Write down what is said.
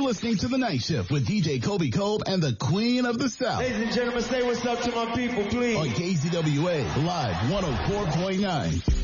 You're listening to The Night Shift with DJ Kobe Cope and the Queen of the South. Ladies and gentlemen, say what's up to my people, please. On KZWA, live 104.9.